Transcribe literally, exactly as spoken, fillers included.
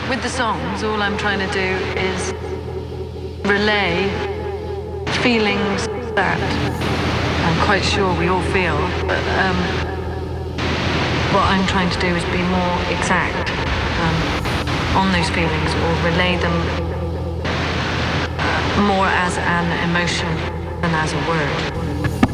With the songs, all I'm trying to do is relay feelings that I'm quite sure we all feel, but um, what I'm trying to do is be more exact um, on those feelings, or relay them more as an emotion than as a word.